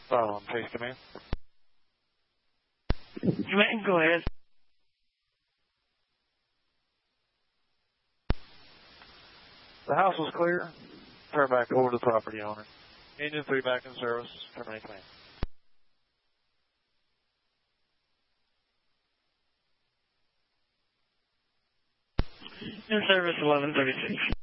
Chase Command. Command, go ahead. The house was clear. Turn back over to the property owner. Engine 3 back in service. Terminate command. In service 1136.